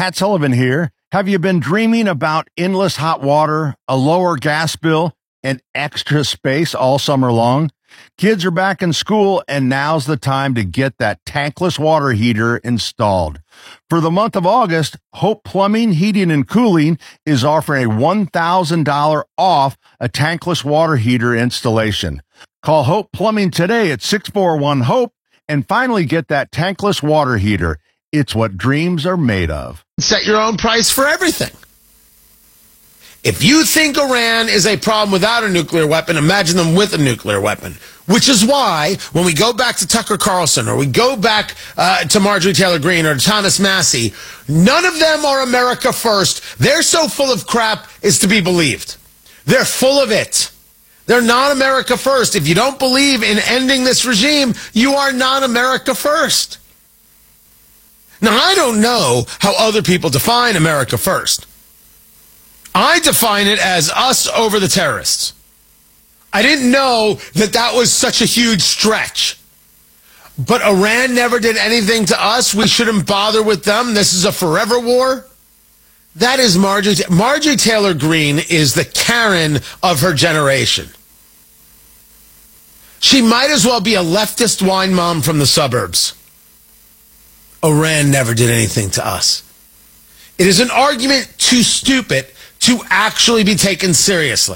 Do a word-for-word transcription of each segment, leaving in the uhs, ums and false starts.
Pat Sullivan here. Have you been dreaming about endless hot water, a lower gas bill, and extra space all summer long? Kids are back in school, and now's the time to get that tankless water heater installed. For the month of August, Hope Plumbing, Heating, and Cooling is offering a one thousand dollars off a tankless water heater installation. Call Hope Plumbing today at six four one HOPE and finally get that tankless water heater. It's what dreams are made of. Set your own price for everything. If you think Iran is a problem without a nuclear weapon, imagine them with a nuclear weapon. Which is why, when we go back to Tucker Carlson, or we go back uh, to Marjorie Taylor Greene, or to Thomas Massey, none of them are America first. They're so full of crap, it's to be believed. They're full of it. They're not America first. If you don't believe in ending this regime, you are not America first. Now, I don't know how other people define America first. I define it as us over the terrorists. I didn't know that that was such a huge stretch. But Iran never did anything to us. We shouldn't bother with them. This is a forever war. That is Marjorie. Marjorie Taylor Greene is the Karen of her generation. She might as well be a leftist wine mom from the suburbs. Iran never did anything to us. It is an argument too stupid to actually be taken seriously.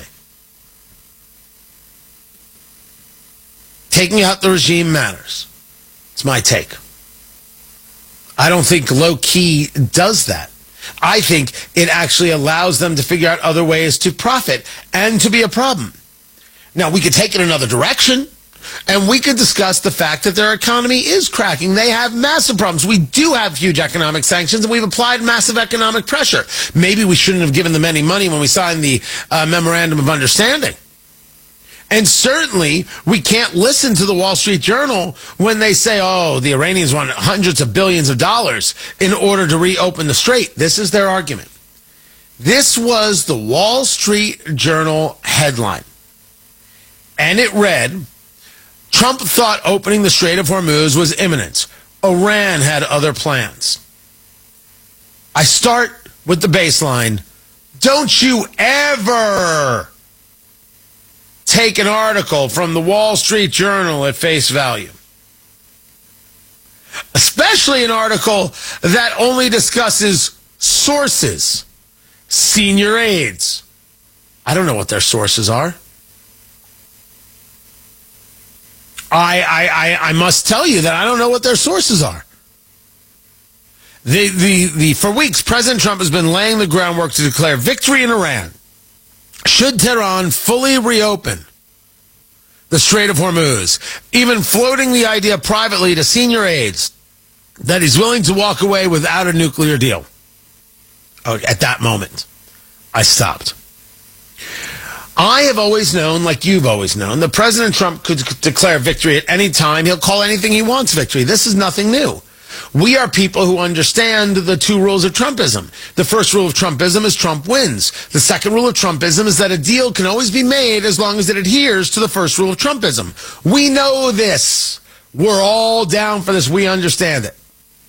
Taking out the regime matters. It's my take. I don't think low-key does that. I think it actually allows them to figure out other ways to profit and to be a problem. Now, we could take it another direction, and we could discuss the fact that their economy is cracking. They have massive problems. We do have huge economic sanctions, and we've applied massive economic pressure. Maybe we shouldn't have given them any money when we signed the uh, Memorandum of Understanding. And certainly, we can't listen to the Wall Street Journal when they say, oh, the Iranians want hundreds of billions of dollars in order to reopen the strait. This is their argument. This was the Wall Street Journal headline. And it read, Trump thought opening the Strait of Hormuz was imminent. Iran had other plans. I start with the baseline. Don't you ever take an article from the Wall Street Journal at face value. Especially an article that only discusses sources, senior aides. I don't know what their sources are. I, I, I, I must tell you that I don't know what their sources are. The, the, the, for weeks, President Trump has been laying the groundwork to declare victory in Iran should Tehran fully reopen the Strait of Hormuz, even floating the idea privately to senior aides that he's willing to walk away without a nuclear deal. At that moment, I stopped. I have always known, like you've always known, that President Trump could declare victory at any time. He'll call anything he wants victory. This is nothing new. We are people who understand the two rules of Trumpism. The first rule of Trumpism is Trump wins. The second rule of Trumpism is that a deal can always be made as long as it adheres to the first rule of Trumpism. We know this. We're all down for this. We understand it.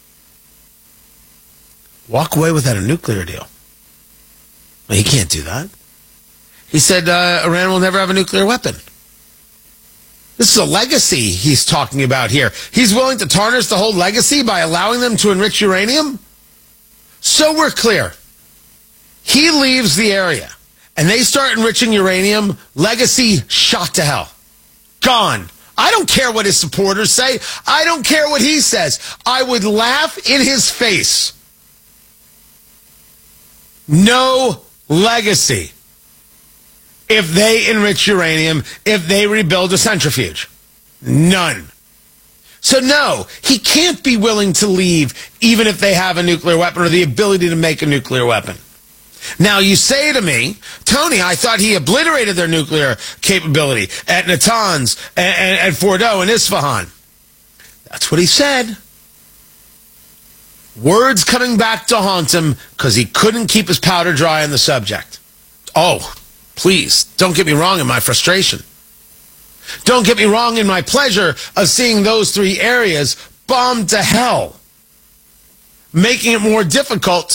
Walk away without a nuclear deal. Well, he can't do that. He said uh, Iran will never have a nuclear weapon. This is a legacy he's talking about here. He's willing to tarnish the whole legacy by allowing them to enrich uranium? So we're clear. He leaves the area, and they start enriching uranium. Legacy shot to hell. Gone. I don't care what his supporters say. I don't care what he says. I would laugh in his face. No legacy. If they enrich uranium, if they rebuild a centrifuge. None. So no, he can't be willing to leave even if they have a nuclear weapon or the ability to make a nuclear weapon. Now you say to me, Tony, I thought he obliterated their nuclear capability at Natanz and at Fordo and Isfahan. That's what he said. Words coming back to haunt him because he couldn't keep his powder dry on the subject. Oh, please, don't get me wrong in my frustration. Don't get me wrong in my pleasure of seeing those three areas bombed to hell, making it more difficult